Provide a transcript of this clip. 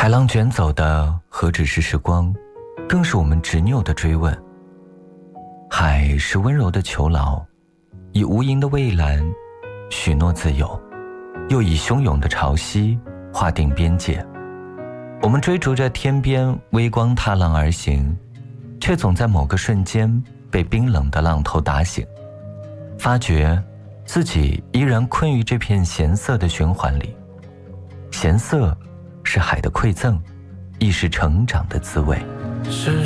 海浪卷走的何止是时光，更是我们执拗的追问。海是温柔的囚牢，以无垠的蔚蓝许诺自由，又以汹涌的潮汐划定边界。我们追逐着天边微光踏浪而行，却总在某个瞬间被冰冷的浪头打醒，发觉自己依然困于这片咸涩的循环里。咸涩是海的馈赠，亦是成长的滋味。